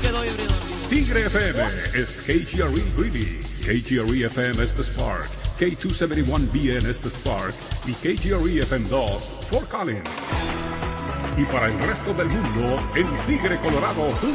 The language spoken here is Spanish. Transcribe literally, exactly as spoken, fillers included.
quedó híbrido. Tigre F M es K G R E Greeley, K G R E F M es The Spark, K doscientos setenta y uno B N es The Spark y K G R E F M dos Fort Collins. Y para el resto del mundo, en Tigre, Colorado.